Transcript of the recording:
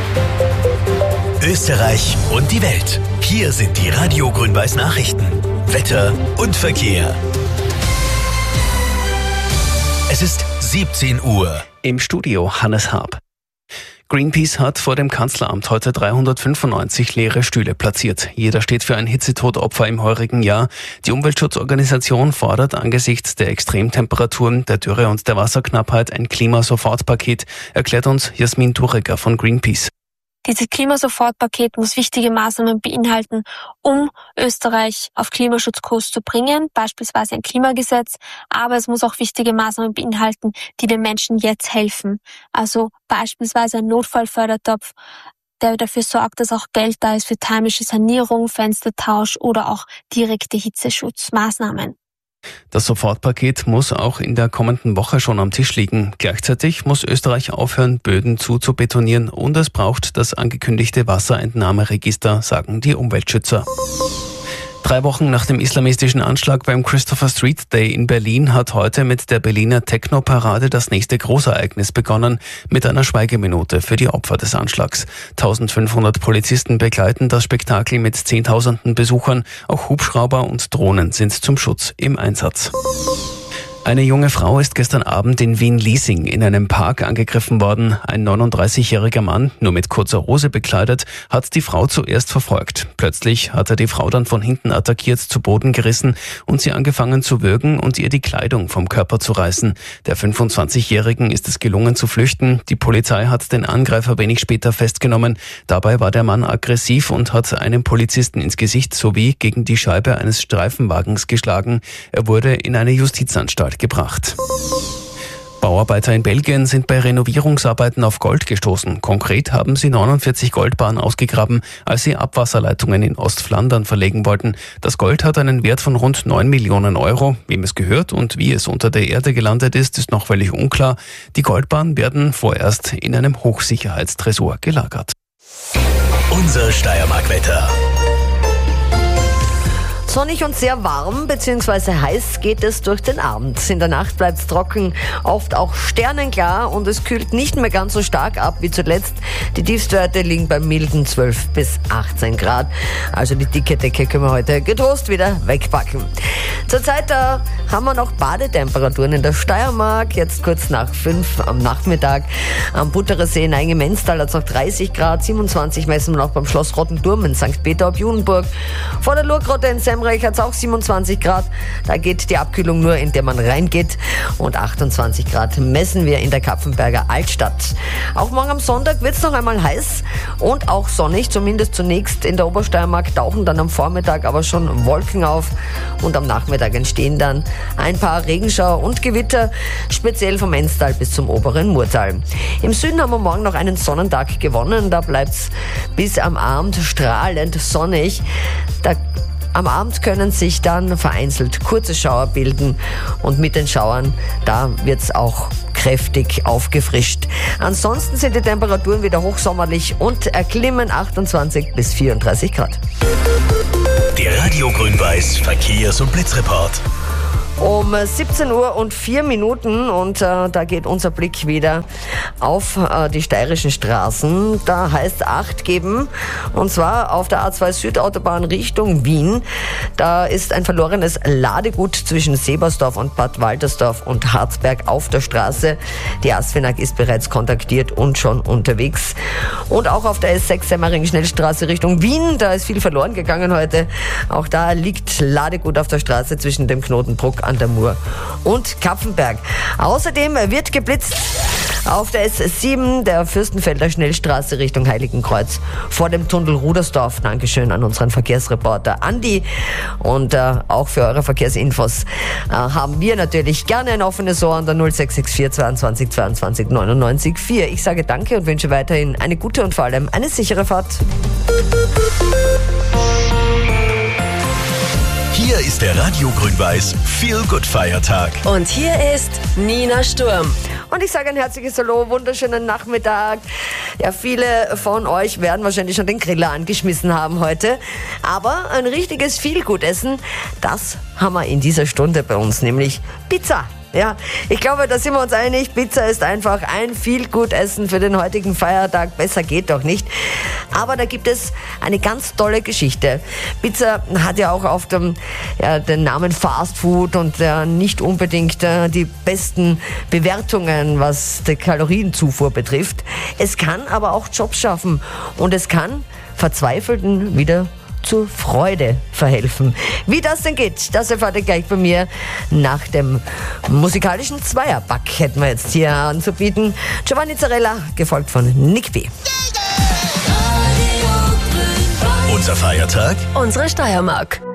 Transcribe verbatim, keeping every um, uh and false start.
Österreich und die Welt. Hier sind die Radio Grün-Weiß Nachrichten. Wetter und Verkehr. Es ist siebzehn Uhr. Im Studio Hannes Haab. Greenpeace hat vor dem Kanzleramt heute dreihundertfünfundneunzig leere Stühle platziert. Jeder steht für ein Hitzetodopfer im heurigen Jahr. Die Umweltschutzorganisation fordert angesichts der Extremtemperaturen, der Dürre und der Wasserknappheit ein Klimasofortpaket, erklärt uns Jasmin Tureger von Greenpeace. Dieses Klimasofortpaket muss wichtige Maßnahmen beinhalten, um Österreich auf Klimaschutzkurs zu bringen, beispielsweise ein Klimagesetz, aber es muss auch wichtige Maßnahmen beinhalten, die den Menschen jetzt helfen. Also beispielsweise ein Notfallfördertopf, der dafür sorgt, dass auch Geld da ist für thermische Sanierung, Fenstertausch oder auch direkte Hitzeschutzmaßnahmen. Das Sofortpaket muss auch in der kommenden Woche schon am Tisch liegen. Gleichzeitig muss Österreich aufhören, Böden zuzubetonieren und es braucht das angekündigte Wasserentnahmeregister, sagen die Umweltschützer. Drei Wochen nach dem islamistischen Anschlag beim Christopher Street Day in Berlin hat heute mit der Berliner Techno-Parade das nächste Großereignis begonnen, mit einer Schweigeminute für die Opfer des Anschlags. eintausendfünfhundert Polizisten begleiten das Spektakel mit zehntausenden Besuchern. Auch Hubschrauber und Drohnen sind zum Schutz im Einsatz. Eine junge Frau ist gestern Abend in Wien-Liesing in einem Park angegriffen worden. Ein neununddreißigjähriger Mann, nur mit kurzer Hose bekleidet, hat die Frau zuerst verfolgt. Plötzlich hat er die Frau dann von hinten attackiert, zu Boden gerissen und sie angefangen zu würgen und ihr die Kleidung vom Körper zu reißen. Der fünfundzwanzigjährigen ist es gelungen zu flüchten. Die Polizei hat den Angreifer wenig später festgenommen. Dabei war der Mann aggressiv und hat einem Polizisten ins Gesicht sowie gegen die Scheibe eines Streifenwagens geschlagen. Er wurde in eine Justizanstalt gebracht. Bauarbeiter in Belgien sind bei Renovierungsarbeiten auf Gold gestoßen. Konkret haben sie neunundvierzig Goldbarren ausgegraben, als sie Abwasserleitungen in Ostflandern verlegen wollten. Das Gold hat einen Wert von rund neun Millionen Euro. Wem es gehört und wie es unter der Erde gelandet ist, ist noch völlig unklar. Die Goldbarren werden vorerst in einem Hochsicherheitstresor gelagert. Unser Steiermark-Wetter. Sonnig und sehr warm bzw. heiß geht es durch den Abend. In der Nacht bleibt es trocken, oft auch sternenklar und es kühlt nicht mehr ganz so stark ab wie zuletzt. Die Tiefstwerte liegen bei milden zwölf bis achtzehn Grad. Also die dicke Decke können wir heute getrost wieder wegpacken. Zurzeit da haben wir noch Badetemperaturen in der Steiermark, jetzt kurz nach fünf am Nachmittag. Am Butterer See in Eingemenstal hat es noch dreißig Grad, siebenundzwanzig messen wir noch beim Schloss Rottenturm in Sankt Peter ob Junenburg. Vor der Lurgrotte in Semreich hat es auch siebenundzwanzig Grad. Da geht die Abkühlung nur, indem man reingeht. Und achtundzwanzig Grad messen wir in der Kapfenberger Altstadt. Auch morgen am Sonntag wird es noch einmal heiß und auch sonnig, zumindest zunächst in der Obersteiermark, tauchen dann am Vormittag aber schon Wolken auf und am Nachmittag entstehen dann ein paar Regenschauer und Gewitter, speziell vom Enstal bis zum oberen Murtal. Im Süden haben wir morgen noch einen Sonnentag gewonnen, da bleibt es bis am Abend strahlend sonnig. Da Am Abend können sich dann vereinzelt kurze Schauer bilden und mit den Schauern, da wird es auch kräftig aufgefrischt. Ansonsten sind die Temperaturen wieder hochsommerlich und erklimmen achtundzwanzig bis vierunddreißig Grad. Der Radio Grün-Weiß Verkehrs- und Blitzreport. Um siebzehn Uhr und vier Minuten und äh, da geht unser Blick wieder auf äh, die steirischen Straßen. Da heißt Acht geben und zwar auf der A zwei Südautobahn Richtung Wien. Da ist ein verlorenes Ladegut zwischen Sebersdorf und Bad Waltersdorf und Harzberg auf der Straße. Die ASFINAG ist bereits kontaktiert und schon unterwegs. Und auch auf der S sechs Semmering-Schnellstraße Richtung Wien, da ist viel verloren gegangen heute. Auch da liegt Ladegut auf der Straße zwischen dem Knotenbruck an der Mur und Kapfenberg. Außerdem wird geblitzt auf der S sieben, der Fürstenfelder Schnellstraße Richtung Heiligenkreuz vor dem Tunnel Rudersdorf. Dankeschön an unseren Verkehrsreporter Andi. Und äh, auch für eure Verkehrsinfos äh, haben wir natürlich gerne ein offenes Ohr an der null sechs sechs vier zweiundzwanzig zweiundzwanzig neunundneunzig vier. Ich sage danke und wünsche weiterhin eine gute und vor allem eine sichere Fahrt. Hier ist der Radio Grün-Weiß Feel-Good-Feiertag. Und hier ist Nina Sturm. Und ich sage ein herzliches Hallo, wunderschönen Nachmittag. Ja, viele von euch werden wahrscheinlich schon den Griller angeschmissen haben heute. Aber ein richtiges Feel-Good-Essen, das haben wir in dieser Stunde bei uns, nämlich Pizza. Ja, ich glaube, da sind wir uns einig. Pizza ist einfach ein Feel-Good-Essen für den heutigen Feiertag. Besser geht doch nicht. Aber da gibt es eine ganz tolle Geschichte. Pizza hat ja auch auf dem, ja, den Namen Fast Food und ja, nicht unbedingt äh, die besten Bewertungen, was die Kalorienzufuhr betrifft. Es kann aber auch Jobs schaffen und es kann Verzweifelten wieder zur Freude verhelfen. Wie das denn geht, das erfahrt ihr gleich bei mir nach dem musikalischen Zweierpack hätten wir jetzt hier anzubieten. Giovanni Zarella, gefolgt von Nick B. Unser Feiertag? Unsere Steiermark.